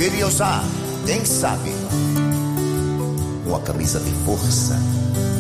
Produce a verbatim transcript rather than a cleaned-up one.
queria usar, quem sabe, uma camisa de força